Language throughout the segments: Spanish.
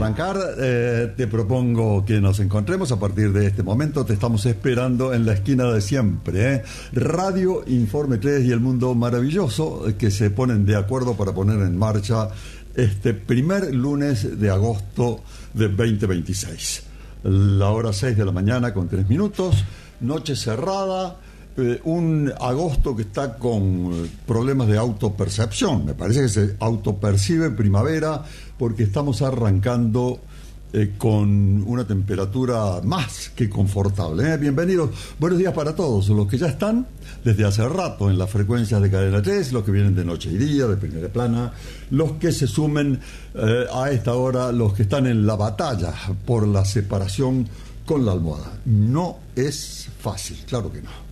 arrancar, te propongo que nos encontremos a partir de este momento. Te estamos esperando en la esquina de siempre, Radio Informe 3 y El Mundo Maravilloso, que se ponen de acuerdo para poner en marcha este primer lunes de agosto de 2026. La hora 6 de la mañana con 3 minutos, noche cerrada. Un agosto que está con problemas de autopercepción. Me parece que se autopercibe primavera porque estamos arrancando con una temperatura más que confortable. Bienvenidos, buenos días para todos los que ya están desde hace rato en las frecuencias de Cadena 3, los que vienen de noche y día, de primera plana, los que se sumen a esta hora, los que están en la batalla por la separación con la almohada. No es fácil, claro que no.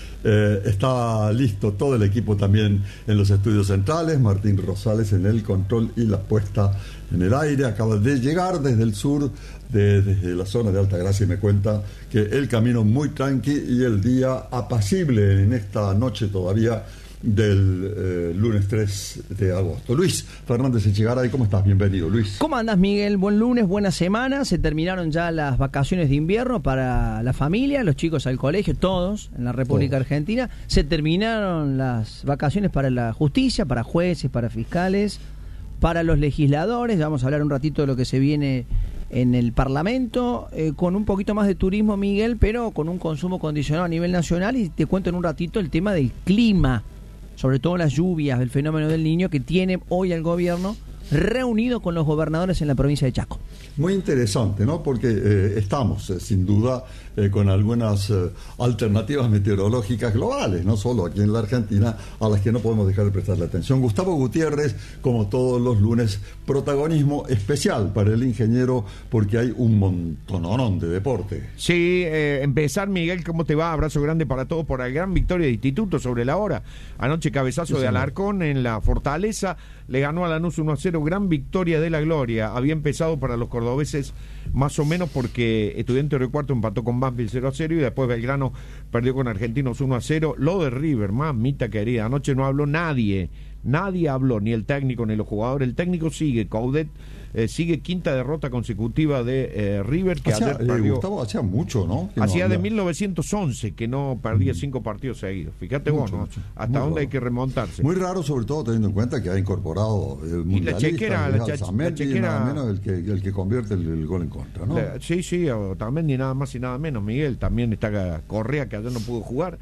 Está listo todo el equipo también en los estudios centrales. Martín Rosales en el control y la puesta en el aire. Acaba de llegar desde el sur, desde la zona de Altagracia, y me cuenta que el camino muy tranqui y el día apacible en esta noche todavía del lunes 3 de agosto. Luis Fernández Echegaray, ¿cómo estás? Bienvenido, Luis. ¿Cómo andás, Miguel? Buen lunes, buena semana. Se terminaron ya las vacaciones de invierno para la familia, los chicos al colegio, todos en la República Argentina. Se terminaron las vacaciones para la justicia, para jueces, para fiscales, para los legisladores. Ya vamos a hablar un ratito de lo que se viene en el Parlamento, con un poquito más de turismo, Miguel, pero con un consumo condicionado a nivel nacional. Y te cuento en un ratito el tema del clima, sobre todo las lluvias, el fenómeno del Niño, que tiene hoy el gobierno reunido con los gobernadores en la provincia de Chaco. Muy interesante, ¿no? Porque estamos, sin duda, con algunas alternativas meteorológicas globales, no solo aquí en la Argentina, a las que no podemos dejar de prestarle atención. Gustavo Gutiérrez, como todos los lunes, protagonismo especial para el ingeniero, porque hay un montonón de deporte. Sí, empezar, Miguel, ¿cómo te va? Abrazo grande para todos por la gran victoria de Instituto sobre la hora. Anoche cabezazo de Alarcón en la Fortaleza, le ganó a Lanús 1-0, gran victoria de la Gloria. Había empezado para los cordobeses más o menos porque Estudiantes de Río Cuarto empató con Banfield 0-0 y después Belgrano perdió con Argentinos 1-0. Lo de River, mamita querida, anoche no habló nadie habló, ni el técnico ni los jugadores. El técnico sigue, Coudet, sigue quinta derrota consecutiva de River, que ayer perdió. Gustavo, hacía mucho, ¿no? Hacía de 1911 que no perdía 5 partidos seguidos. Fíjate mucho, vos, ¿no? Hasta dónde hay que remontarse. Muy raro, sobre todo teniendo en cuenta que ha incorporado el mundialista, la chequera, nada menos el que convierte el gol en contra, ¿no? Sí, también ni nada más y nada menos, Miguel. También está Correa, que ayer no pudo jugar.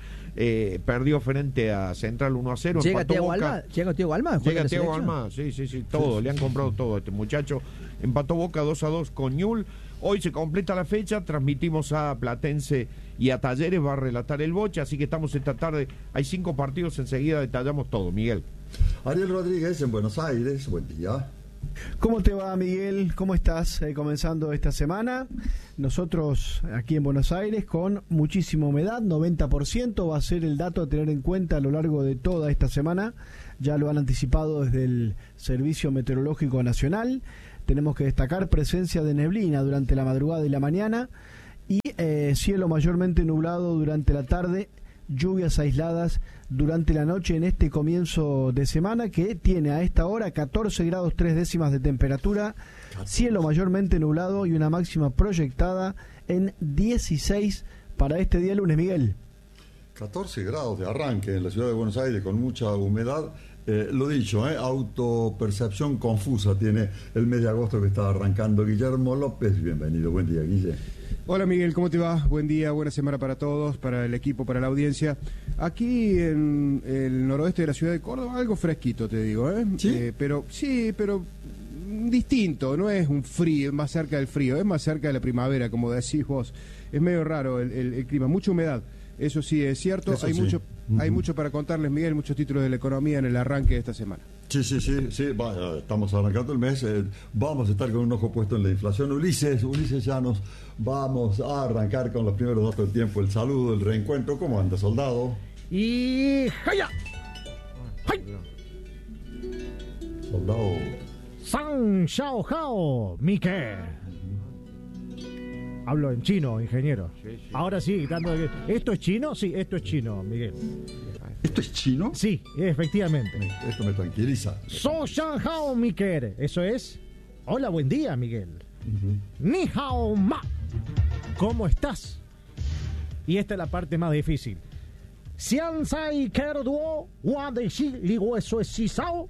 Perdió frente a Central 1-0. Llega Thiago Almada. Llega Thiago Almada, sí, todo. Le han comprado todo a este muchacho. Empató Boca 2-2 con Ñul. Hoy se completa la fecha. Transmitimos a Platense y a Talleres. Va a relatar el Bocha. Así que estamos esta tarde. Hay 5 partidos. Enseguida detallamos todo, Miguel. Ariel Rodríguez en Buenos Aires. Buen día. ¿Cómo te va, Miguel? ¿Cómo estás? Comenzando esta semana, nosotros aquí en Buenos Aires con muchísima humedad, 90% va a ser el dato a tener en cuenta a lo largo de toda esta semana. Ya lo han anticipado desde el Servicio Meteorológico Nacional. Tenemos que destacar presencia de neblina durante la madrugada y la mañana y cielo mayormente nublado durante la tarde, lluvias aisladas durante la noche en este comienzo de semana, que tiene a esta hora 14 grados 3 décimas de temperatura, cielo mayormente nublado y una máxima proyectada en 16 para este día lunes, Miguel. 14 grados de arranque en la ciudad de Buenos Aires con mucha humedad. Lo dicho, autopercepción confusa tiene el mes de agosto que está arrancando. Guillermo López, bienvenido, buen día, Guille. Hola, Miguel, ¿cómo te va? Buen día, buena semana para todos, para el equipo, para la audiencia. Aquí en el noroeste de la ciudad de Córdoba, algo fresquito, te digo, ¿eh? ¿Sí? Pero distinto, no es un frío, es más cerca del frío, es más cerca de la primavera, como decís vos. Es medio raro el clima, mucha humedad. Eso sí es cierto. Eso hay sí. Hay mucho para contarles, Miguel, muchos títulos de la economía en el arranque de esta semana. Sí, estamos arrancando el mes, vamos a estar con un ojo puesto en la inflación. Ulises Llanos, vamos a arrancar con los primeros datos del tiempo, el saludo, el reencuentro. ¿Cómo anda, soldado? Y ¡haya! ¡Hay! Soldado. San Xiao Hao, Mike. Hablo en chino, ingeniero. Sí. Ahora sí, dando... ¿Esto es chino? Sí, esto es chino, Miguel. ¿Esto es chino? Sí, efectivamente. Esto me tranquiliza. So Shan Hao, Miguel. Eso es. Hola, buen día, Miguel. Ni hao ma. ¿Cómo estás? Y esta es la parte más difícil. Xian sai ker duo wa de shi li eso es si sao.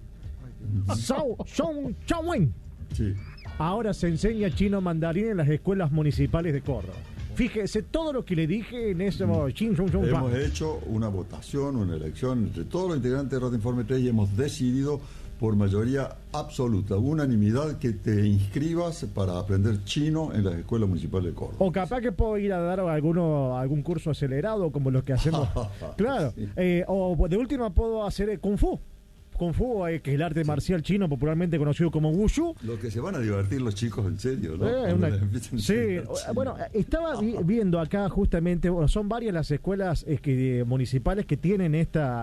Sao son chawen. Sí. Ahora se enseña chino mandarín en las escuelas municipales de Córdoba. Fíjese todo lo que le dije en ese Hemos hecho una votación, una elección entre todos los integrantes de Radio Informe 3 y hemos decidido por mayoría absoluta, unanimidad, que te inscribas para aprender chino en las escuelas municipales de Córdoba. O capaz que puedo ir a dar algún curso acelerado como los que hacemos. Claro. Sí. O de última puedo hacer Kung Fu. Kung Fu, que es el arte marcial chino popularmente conocido como Wushu. Lo que se van a divertir los chicos en serio, ¿no? Sí, bueno, estaba viendo acá justamente, bueno, son varias las escuelas municipales que tienen esta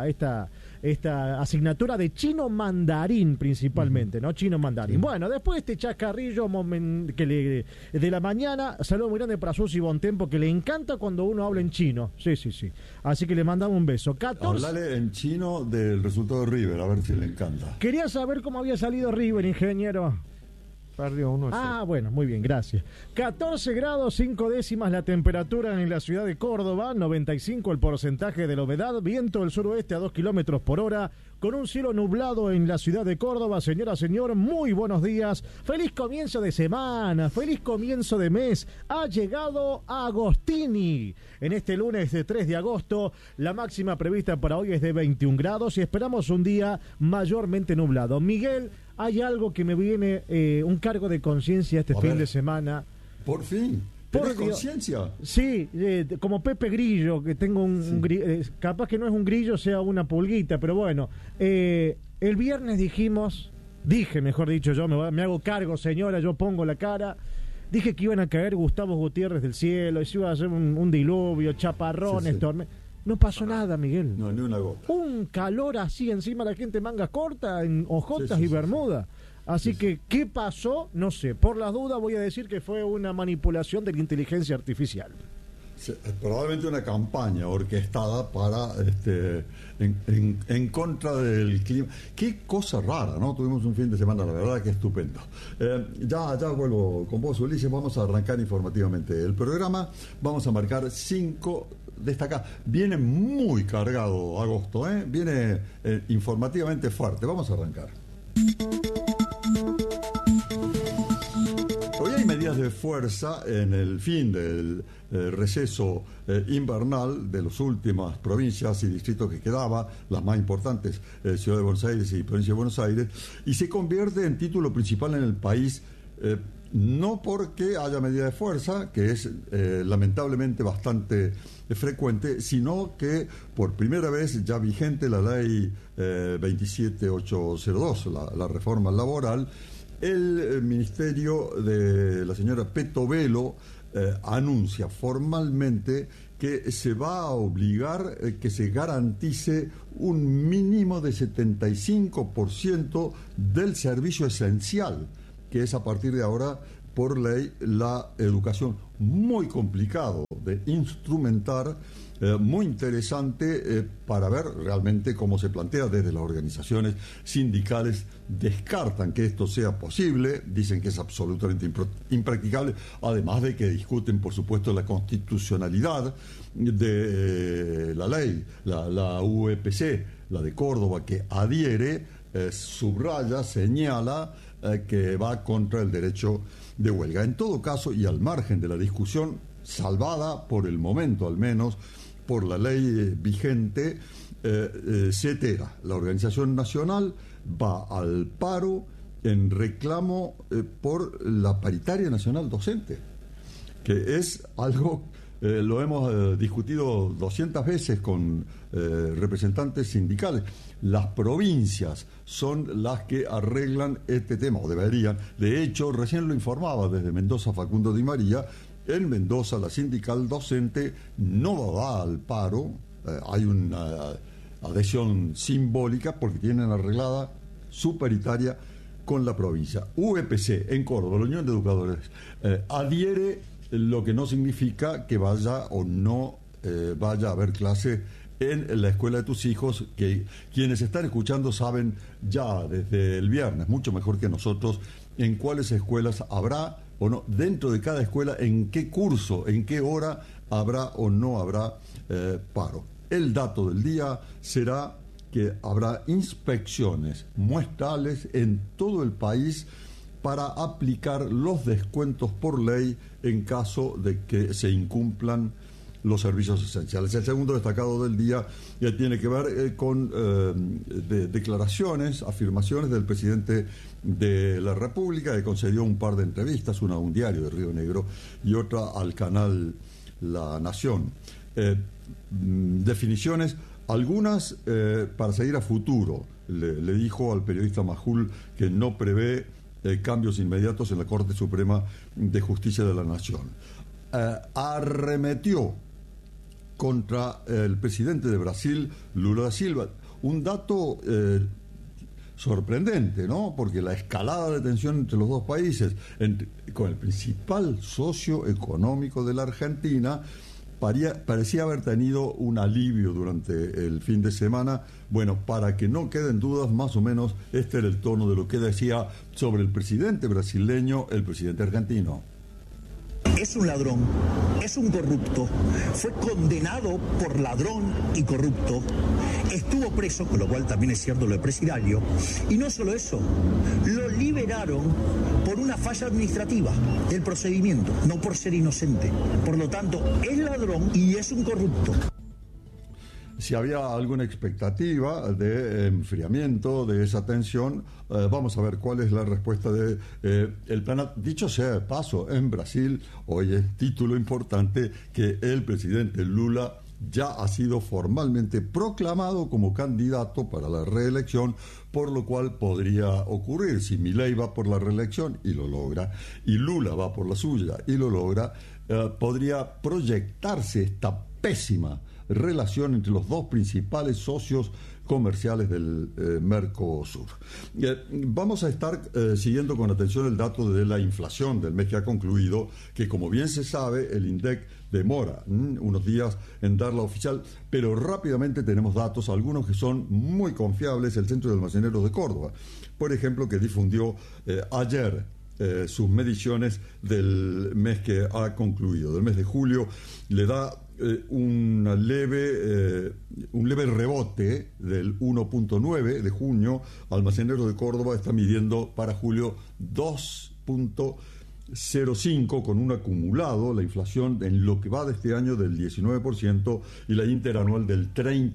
asignatura de chino mandarín principalmente, ¿no? Chino mandarín. Sí. Bueno, después de este chascarrillo de la mañana, saludo muy grande para Susi Bontempo, que le encanta cuando uno habla en chino. Sí. Así que le mandamos un beso. 14. Hablale en chino del resultado de River, a ver si le encanta. Quería saber cómo había salido River, ingeniero. Perdió 1-0. Bueno, muy bien, gracias. 14 grados 5 décimas la temperatura en la ciudad de Córdoba, 95 el porcentaje de la humedad, viento del suroeste a 2 kilómetros por hora, con un cielo nublado en la ciudad de Córdoba. Señora, señor, muy buenos días. Feliz comienzo de semana, feliz comienzo de mes. Ha llegado Agostini. En este lunes de 3 de agosto, la máxima prevista para hoy es de 21 grados y esperamos un día mayormente nublado. Miguel, hay algo que me viene, un cargo de conciencia este fin de semana. Por fin. ¿Tenés conciencia? Sí, como Pepe Grillo, que tengo capaz que no es un grillo, sea una pulguita, pero bueno. El viernes dije, mejor dicho, yo me hago cargo, señora, yo pongo la cara. Dije que iban a caer Gustavo Gutiérrez del cielo, y se iba a hacer un diluvio, chaparrones, tormentas. No pasó nada, Miguel. No, ni una gota. Un calor así, encima la gente manga corta, en ojotas y bermuda. Así que, ¿qué pasó? No sé. Por las dudas voy a decir que fue una manipulación de la inteligencia artificial. Sí, probablemente una campaña orquestada para en contra del clima. Qué cosa rara, ¿no? Tuvimos un fin de semana, la verdad, que estupendo. Ya vuelvo con vos, Ulises. Vamos a arrancar informativamente el programa. Vamos a marcar 5 destacadas. Viene muy cargado agosto, viene informativamente fuerte. Vamos a arrancar. Hoy hay medidas de fuerza en el fin del receso invernal de las últimas provincias y distritos que quedaba, las más importantes, Ciudad de Buenos Aires y Provincia de Buenos Aires, y se convierte en título principal en el país, no porque haya medidas de fuerza, que es lamentablemente bastante frecuente, sino que por primera vez ya vigente la ley 27802, la reforma laboral. El ministerio de la señora Petovelo anuncia formalmente que se va a obligar que se garantice un mínimo de 75% del servicio esencial, que es a partir de ahora por ley la educación. Muy complicado de instrumentar, muy interesante para ver realmente cómo se plantea. Desde las organizaciones sindicales descartan que esto sea posible, dicen que es absolutamente impracticable, además de que discuten, por supuesto, la constitucionalidad de la ley, la UEPC, la de Córdoba, que adhiere, subraya, señala que va contra el derecho de huelga. En todo caso, y al margen de la discusión, salvada por el momento al menos por la ley vigente, CETERA, la organización nacional, va al paro en reclamo por la paritaria nacional docente, que es algo, lo hemos discutido 200 veces con representantes sindicales. Las provincias son las que arreglan este tema, o deberían. De hecho, recién lo informaba desde Mendoza Facundo Di María. En Mendoza la sindical docente no va al paro, hay una adhesión simbólica porque tienen arreglada su paritaria con la provincia. UEPC en Córdoba, la Unión de Educadores, adhiere, lo que no significa que vaya o no vaya a haber clase en la escuela de tus hijos, que quienes están escuchando saben ya desde el viernes, mucho mejor que nosotros, en cuáles escuelas habrá o no, dentro de cada escuela, en qué curso, en qué hora habrá o no habrá paro. El dato del día será que habrá inspecciones muestrales en todo el país para aplicar los descuentos por ley en caso de que se incumplan los servicios esenciales. El segundo destacado del día ya tiene que ver con declaraciones, afirmaciones del presidente de la República, que concedió un par de entrevistas, una a un diario de Río Negro y otra al canal La Nación. Definiciones, algunas para seguir a futuro. Le dijo al periodista Majul que no prevé cambios inmediatos en la Corte Suprema de Justicia de la Nación. Arremetió contra el presidente de Brasil, Lula da Silva. Un dato sorprendente, ¿no? Porque la escalada de tensión entre los dos países, con el principal socio económico de la Argentina, parecía haber tenido un alivio durante el fin de semana. Bueno, para que no queden dudas, más o menos este era el tono de lo que decía sobre el presidente brasileño, el presidente argentino. Es un ladrón, es un corrupto, fue condenado por ladrón y corrupto, estuvo preso, con lo cual también es cierto lo de Presidio, y no solo eso, lo liberaron por una falla administrativa del procedimiento, no por ser inocente. Por lo tanto, es ladrón y es un corrupto. Si había alguna expectativa de enfriamiento de esa tensión, vamos a ver cuál es la respuesta de el plan. Dicho sea de paso, en Brasil, hoy es título importante que el presidente Lula ya ha sido formalmente proclamado como candidato para la reelección, por lo cual podría ocurrir, si Milei va por la reelección y lo logra, y Lula va por la suya y lo logra, podría proyectarse esta pésima relación entre los dos principales socios comerciales del Mercosur. Vamos a estar siguiendo con atención el dato de la inflación del mes que ha concluido, que como bien se sabe, el INDEC demora unos días en darla oficial, pero rápidamente tenemos datos, algunos que son muy confiables. El Centro de Almaceneros de Córdoba, por ejemplo, que difundió ayer sus mediciones del mes que ha concluido, del mes de julio, le da un leve rebote del 1.9 de junio. Almacenero de Córdoba está midiendo para julio 2.05 con un acumulado, la inflación en lo que va de este año del 19% y la interanual del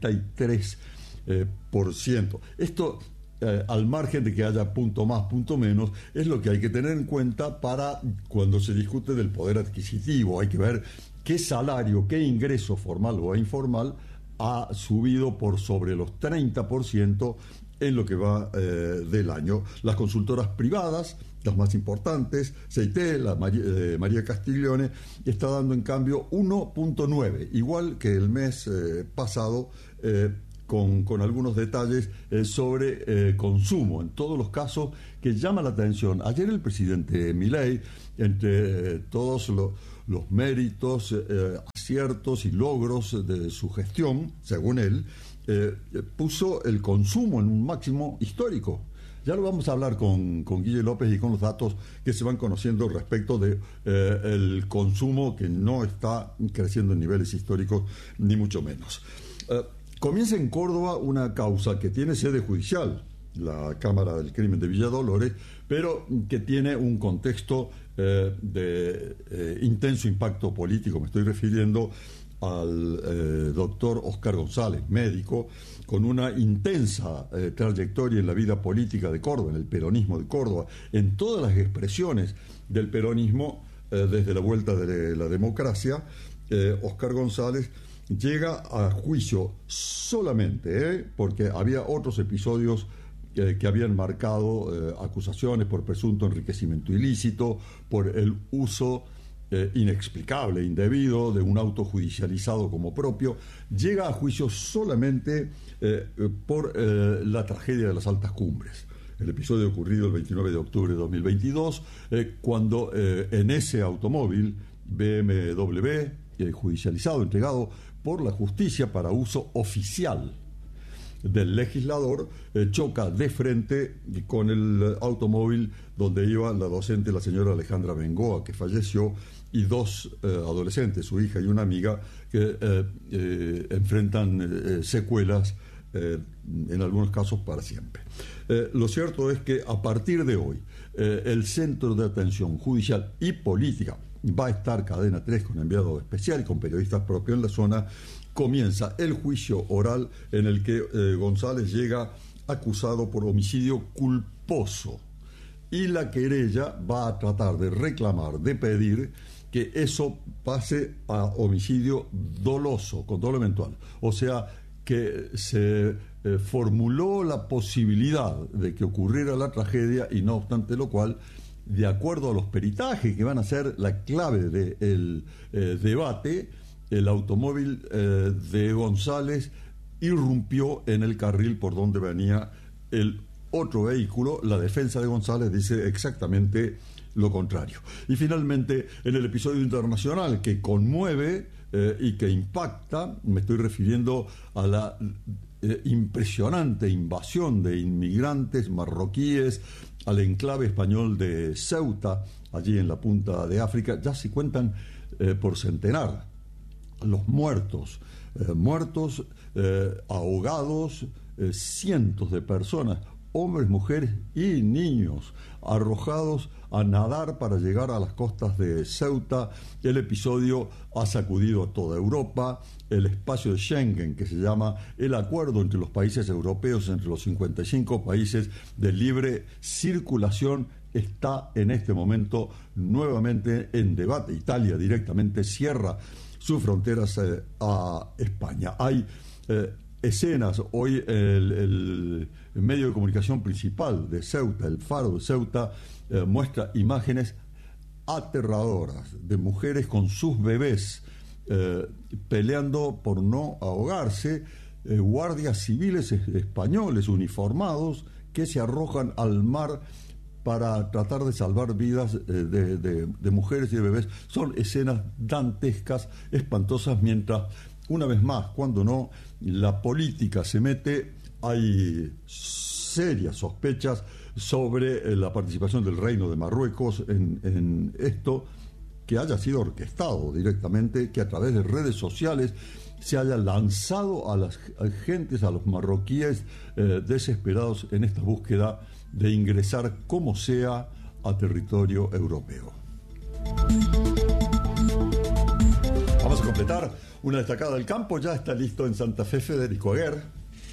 33%. Esto, al margen de que haya punto más, punto menos, es lo que hay que tener en cuenta para cuando se discute del poder adquisitivo. Hay que ver qué salario, qué ingreso formal o informal ha subido por sobre los 30% en lo que va del año. Las consultoras privadas, las más importantes, CIT, la María Castiglione, está dando en cambio 1.9, igual que el mes pasado, con algunos detalles sobre consumo, en todos los casos que llama la atención. Ayer el presidente Milei, entre todos los méritos, aciertos y logros de su gestión, según él, puso el consumo en un máximo histórico. Ya lo vamos a hablar con Guille López y con los datos que se van conociendo respecto de el consumo, que no está creciendo en niveles históricos, ni mucho menos. Comienza en Córdoba una causa que tiene sede judicial, la Cámara del Crimen de Villa Dolores, pero que tiene un contexto de intenso impacto político. Me estoy refiriendo al doctor Oscar González, médico, con una intensa trayectoria en la vida política de Córdoba, en el peronismo de Córdoba, en todas las expresiones del peronismo desde la vuelta de la democracia. Oscar González llega a juicio solamente porque había otros episodios que habían marcado acusaciones por presunto enriquecimiento ilícito, por el uso inexplicable, indebido, de un auto judicializado como propio. Llega a juicio solamente por la tragedia de las Altas Cumbres. El episodio ocurrido el 29 de octubre de 2022, cuando en ese automóvil BMW, judicializado, entregado por la justicia para uso oficial del legislador, choca de frente con el automóvil donde iba la docente, la señora Alejandra Bengoa, que falleció, y dos adolescentes, su hija y una amiga, que enfrentan secuelas, en algunos casos para siempre. Lo cierto es que a partir de hoy, el Centro de Atención Judicial y Política va a estar Cadena 3 con enviado especial y con periodistas propios en la zona. Comienza el juicio oral en el que González llega acusado por homicidio culposo, y la querella va a tratar de reclamar, de pedir que eso pase a homicidio doloso, con dolo eventual. O sea, que se formuló la posibilidad de que ocurriera la tragedia, y no obstante lo cual, de acuerdo a los peritajes que van a ser la clave del debate, el automóvil de González irrumpió en el carril por donde venía el otro vehículo. La defensa de González dice exactamente lo contrario. Y finalmente, en el episodio internacional que conmueve y que impacta, me estoy refiriendo a la impresionante invasión de inmigrantes marroquíes al enclave español de Ceuta, allí en la punta de África. Ya se cuentan por centenar los muertos, ahogados, cientos de personas, hombres, mujeres y niños, arrojados a nadar para llegar a las costas de Ceuta. El episodio ha sacudido a toda Europa. El espacio de Schengen, que se llama el acuerdo entre los países europeos, entre los 55 países de libre circulación, está en este momento nuevamente en debate. Italia directamente cierra sus fronteras a España. Hay escenas, hoy el medio de comunicación principal de Ceuta, el Faro de Ceuta, muestra imágenes aterradoras de mujeres con sus bebés peleando por no ahogarse, guardias civiles españoles uniformados que se arrojan al mar para tratar de salvar vidas de mujeres y de bebés. Son escenas dantescas, espantosas, mientras, una vez más, cuando no, la política se mete. Hay serias sospechas sobre la participación del Reino de Marruecos en esto, que haya sido orquestado directamente, que a través de redes sociales se haya lanzado a las gentes, a los marroquíes desesperados en esta búsqueda de ingresar como sea a territorio europeo. Vamos a completar una destacada del campo. Ya está listo en Santa Fe Federico Aguer.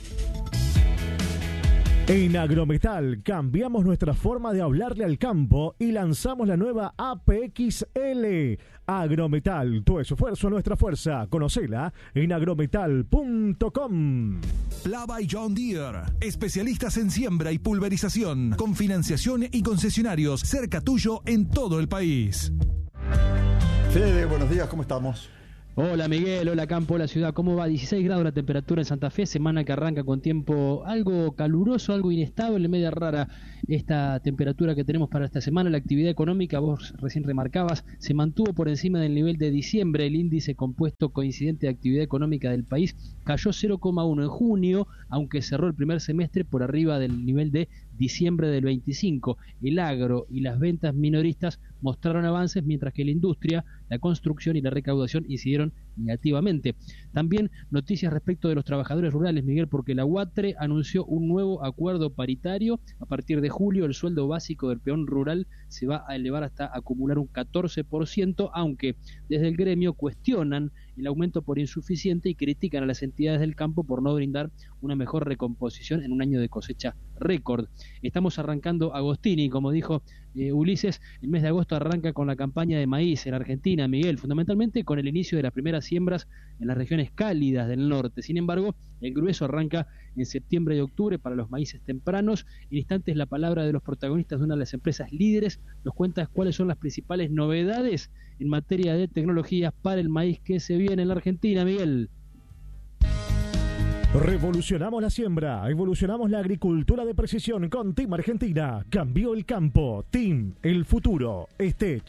En Agrometal cambiamos nuestra forma de hablarle al campo y lanzamos la nueva APXL. Agrometal, tu esfuerzo, nuestra fuerza. Conocela en agrometal.com. Plava y John Deere, especialistas en siembra y pulverización, con financiación y concesionarios cerca tuyo en todo el país. Fede, buenos días, ¿cómo estamos? Hola Miguel, hola campo, hola ciudad, ¿cómo va? 16 grados la temperatura en Santa Fe, semana que arranca con tiempo algo caluroso, algo inestable, media rara esta temperatura que tenemos para esta semana. La actividad económica, vos recién remarcabas, se mantuvo por encima del nivel de diciembre. El índice compuesto coincidente de actividad económica del país cayó 0,1 en junio, aunque cerró el primer semestre por arriba del nivel de diciembre del 25. El agro y las ventas minoristas mostraron avances, mientras que la industria, la construcción y la recaudación incidieron negativamente. También noticias respecto de los trabajadores rurales, Miguel, porque la UATRE anunció un nuevo acuerdo paritario. A partir de julio el sueldo básico del peón rural se va a elevar hasta acumular un 14%, aunque desde el gremio cuestionan el aumento por insuficiente y critican a las entidades del campo por no brindar una mejor recomposición en un año de cosecha récord. Estamos arrancando Agostini, como dijo Ulises. El mes de agosto arranca con la campaña de maíz en Argentina, Miguel, fundamentalmente con el inicio de las primeras siembras en las regiones cálidas del norte. Sin embargo, el grueso arranca en septiembre y octubre para los maíces tempranos. En instantes la palabra de los protagonistas de una de las empresas líderes. Nos cuentas cuáles son las principales novedades en materia de tecnologías para el maíz que se viene en la Argentina, Miguel. Revolucionamos la siembra, evolucionamos la agricultura de precisión con Team Argentina. Cambió el campo. Team, el futuro. Stech.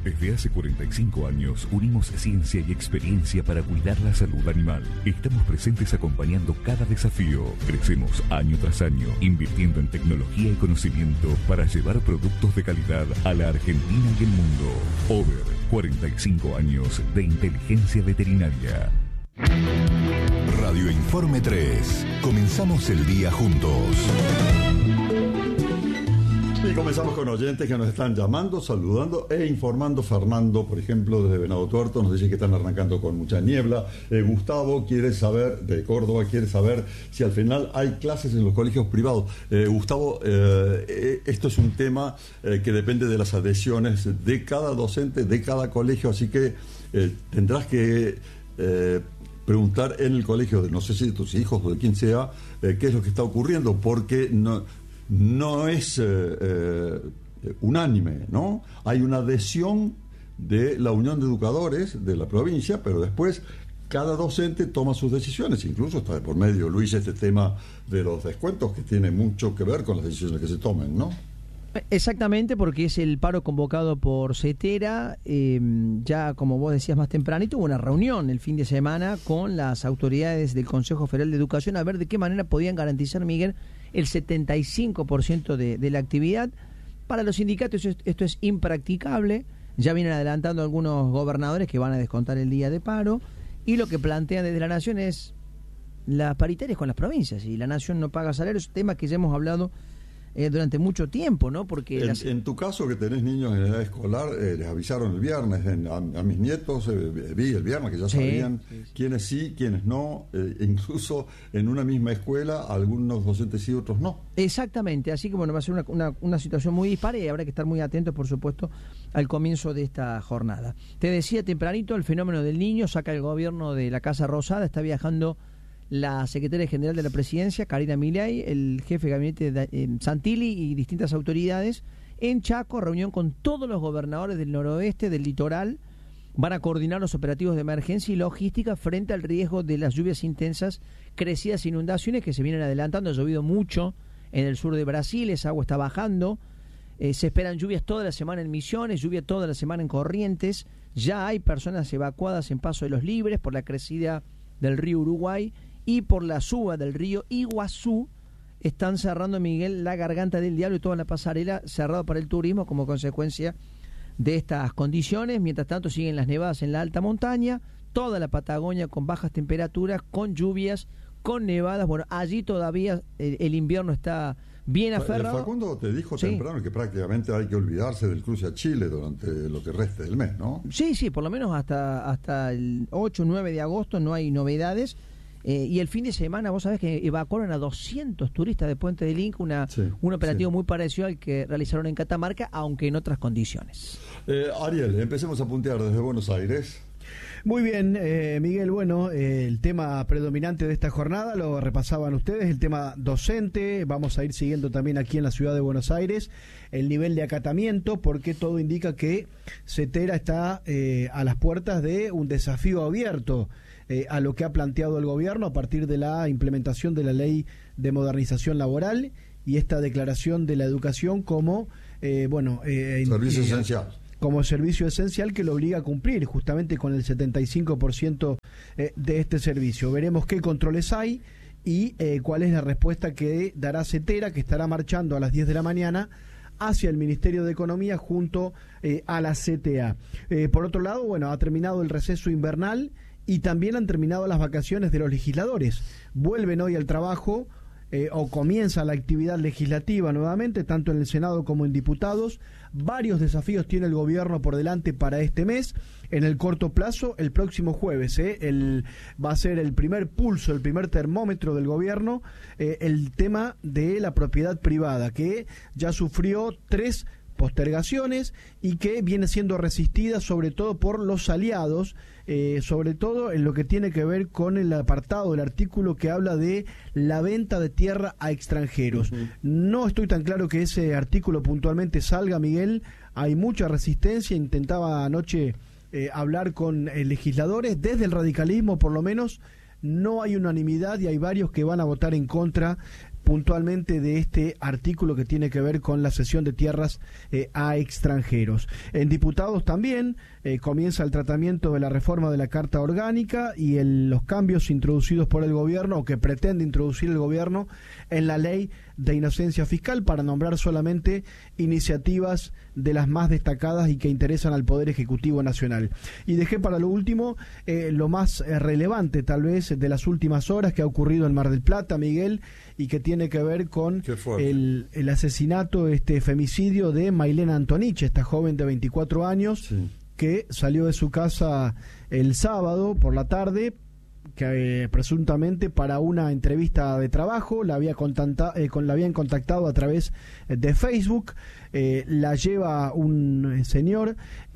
Desde hace 45 años unimos ciencia y experiencia para cuidar la salud animal. Estamos presentes acompañando cada desafío. Crecemos año tras año, invirtiendo en tecnología y conocimiento para llevar productos de calidad a la Argentina y el mundo. Over, 45 años de inteligencia veterinaria. Radio Informe 3. Comenzamos el día juntos. Y comenzamos con oyentes que nos están llamando, saludando e informando. Fernando, por ejemplo, desde Venado Tuerto, nos dice que están arrancando con mucha niebla. Gustavo quiere saber, de Córdoba, quiere saber si al final hay clases en los colegios privados. Gustavo, esto es un tema que depende de las adhesiones de cada docente, de cada colegio, así que tendrás que preguntar en el colegio, no sé si de tus hijos o de quien sea, qué es lo que está ocurriendo, porque no es unánime, ¿no? Hay una adhesión de la Unión de Educadores de la provincia, pero después cada docente toma sus decisiones, incluso está de por medio, Luis, este tema de los descuentos que tiene mucho que ver con las decisiones que se tomen, ¿no? Exactamente, porque es el paro convocado por CETERA. Ya, como vos decías más tempranito, hubo una reunión el fin de semana con las autoridades del Consejo Federal de Educación a ver de qué manera podían garantizar, Miguel, el 75% de la actividad. Para los sindicatos esto es impracticable. Ya vienen adelantando algunos gobernadores que van a descontar el día de paro, y lo que plantean desde la Nación es las paritarias con las provincias, y la Nación no paga salarios, tema que ya hemos hablado durante mucho tiempo, ¿no? Porque en tu caso, que tenés niños en edad escolar, les avisaron el viernes, a mis nietos vi el viernes que ya sabían quiénes sí, quiénes no, incluso en una misma escuela algunos docentes sí, otros no. Exactamente, así que bueno, va a ser una situación muy dispara, y habrá que estar muy atentos, por supuesto, al comienzo de esta jornada. Te decía tempranito, el fenómeno del niño saca el gobierno de la Casa Rosada. Está viajando la secretaria general de la Presidencia, Karina Milei, el jefe de gabinete Santilli y distintas autoridades en Chaco, reunión con todos los gobernadores del noroeste, del litoral. Van a coordinar los operativos de emergencia y logística frente al riesgo de las lluvias intensas, crecidas inundaciones que se vienen adelantando. Ha llovido mucho en el sur de Brasil, esa agua está bajando. Se esperan lluvias toda la semana en Misiones, lluvia toda la semana en Corrientes. Ya hay personas evacuadas en Paso de los Libres por la crecida del río Uruguay, y por la suba del río Iguazú. Están cerrando, Miguel, la Garganta del Diablo y toda la pasarela cerrada para el turismo como consecuencia de estas condiciones. Mientras tanto siguen las nevadas en la alta montaña, toda la Patagonia con bajas temperaturas, con lluvias, con nevadas. Bueno, allí todavía el invierno está bien aferrado. Facundo te dijo temprano que prácticamente hay que olvidarse del cruce a Chile durante lo que reste del mes, ¿no? Sí, por lo menos hasta el 8 o 9 de agosto no hay novedades. Y el fin de semana, vos sabés que evacuaron a 200 turistas de Puente del Inca, un operativo muy parecido al que realizaron en Catamarca, aunque en otras condiciones. Ariel, empecemos a puntear desde Buenos Aires. Muy bien, Miguel, bueno, el tema predominante de esta jornada lo repasaban ustedes, el tema docente. Vamos a ir siguiendo también aquí en la ciudad de Buenos Aires el nivel de acatamiento, porque todo indica que CETERA está a las puertas de un desafío abierto a lo que ha planteado el gobierno a partir de la implementación de la ley de modernización laboral y esta declaración de la educación como servicio esencial. Como servicio esencial que lo obliga a cumplir justamente con el 75% de este servicio. Veremos qué controles hay y cuál es la respuesta que dará CETERA, que estará marchando a las 10 de la mañana hacia el Ministerio de Economía junto a la CTA. Por otro lado, bueno, ha terminado el receso invernal y también han terminado las vacaciones de los legisladores. Vuelven hoy al trabajo o comienza la actividad legislativa nuevamente, tanto en el Senado como en diputados. Varios desafíos tiene el gobierno por delante para este mes. En el corto plazo, el próximo jueves, va a ser el primer pulso, el primer termómetro del gobierno, el tema de la propiedad privada, que ya sufrió 3 postergaciones y que viene siendo resistida sobre todo por los aliados, sobre todo en lo que tiene que ver con el apartado del artículo que habla de la venta de tierra a extranjeros. No estoy tan claro que ese artículo puntualmente salga, Miguel. Hay mucha resistencia. Intentaba anoche hablar con legisladores. Desde el radicalismo, por lo menos, no hay unanimidad y hay varios que van a votar en contra puntualmente de este artículo que tiene que ver con la cesión de tierras a extranjeros. En diputados también comienza el tratamiento de la reforma de la Carta Orgánica y los cambios introducidos por el gobierno, o que pretende introducir el gobierno, en la ley de inocencia fiscal, para nombrar solamente iniciativas de las más destacadas y que interesan al Poder Ejecutivo Nacional. Y dejé para lo último lo más relevante tal vez de las últimas horas que ha ocurrido en Mar del Plata, Miguel, y que tiene que ver con el asesinato, femicidio de Mailena Antonich, esta joven de 24 años, sí, que salió de su casa el sábado por la tarde, que presuntamente para una entrevista de trabajo la habían contactado a través de Facebook. La lleva un señor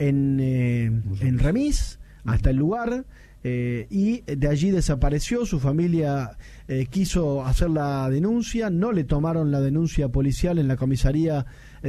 en remis hasta el lugar, y de allí desapareció. Su familia quiso hacer la denuncia, no le tomaron la denuncia policial en la comisaría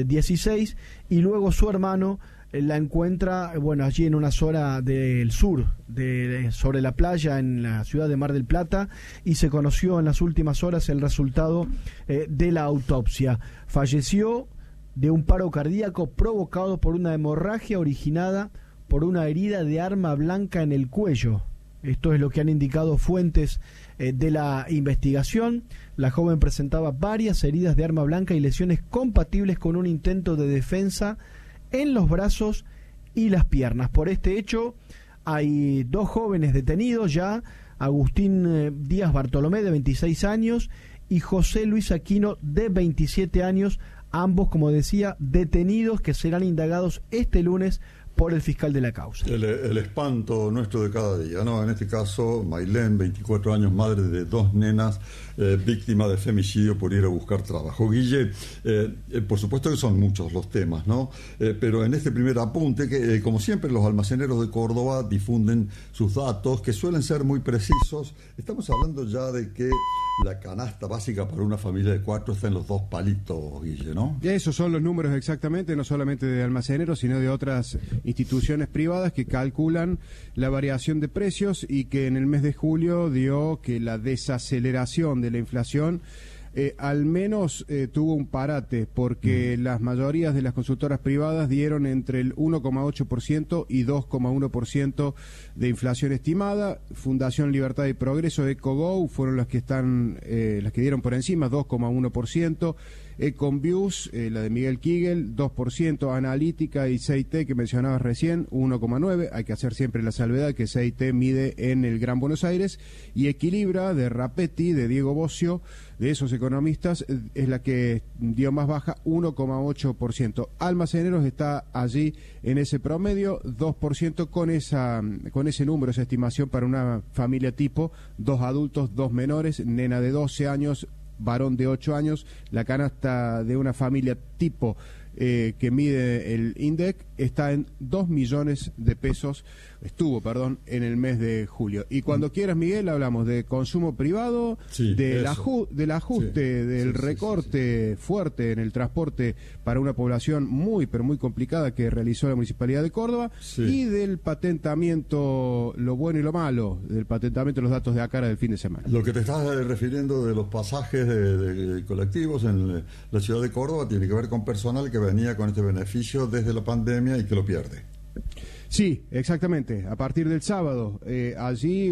16, y luego su hermano la encuentra, allí en una zona del sur, sobre la playa en la ciudad de Mar del Plata, y se conoció en las últimas horas el resultado de la autopsia. Falleció de un paro cardíaco provocado por una hemorragia originada por una herida de arma blanca en el cuello. Esto es lo que han indicado fuentes de la investigación. La joven presentaba varias heridas de arma blanca y lesiones compatibles con un intento de defensa en los brazos y las piernas. Por este hecho hay 2 jóvenes detenidos ya: Agustín Díaz Bartolomé, de 26 años, y José Luis Aquino, de 27 años, ambos, como decía, detenidos, que serán indagados este lunes por el fiscal de la causa. El espanto nuestro de cada día, ¿no? En este caso, Mailén, 24 años, madre de 2 nenas, víctima de femicidio por ir a buscar trabajo. Guille, por supuesto que son muchos los temas, ¿no? Pero en este primer apunte, que como siempre los almaceneros de Córdoba difunden sus datos, que suelen ser muy precisos. Estamos hablando ya de que la canasta básica para una familia de 4 está en los 2 palitos, Guille, ¿no? Y esos son los números exactamente, no solamente de almaceneros, sino de otras instituciones privadas que calculan la variación de precios, y que en el mes de julio dio que la desaceleración de la inflación al menos tuvo un parate, porque las mayorías de las consultoras privadas dieron entre el 1,8% y 2,1% de inflación estimada. Fundación Libertad y Progreso, EcoGo, fueron las que dieron por encima, 2,1%. Econviews, la de Miguel Kigel, 2%, Analítica y CIT, que mencionabas recién, 1,9%, hay que hacer siempre la salvedad que CIT mide en el Gran Buenos Aires, y Equilibra, de Rapetti, de Diego Bocio, de esos economistas, es la que dio más baja, 1,8%. Almaceneros está allí en ese promedio, 2%, con ese número, esa estimación para una familia tipo, 2 adultos, 2 menores, nena de 12 años, varón de 8 años. La canasta de una familia tipo que mide el INDEC está en 2 millones de pesos, en el mes de julio. Y cuando quieras, Miguel, hablamos de consumo privado, sí, del ajuste, sí, del recorte fuerte en el transporte para una población muy, pero muy complicada que realizó la Municipalidad de Córdoba, sí, y del patentamiento, lo bueno y lo malo, del patentamiento de los datos de ACARA del fin de semana. Lo que te estás refiriendo de los pasajes de colectivos en la ciudad de Córdoba tiene que ver con personal que venía con este beneficio desde la pandemia y que lo pierde. Sí, exactamente. A partir del sábado, allí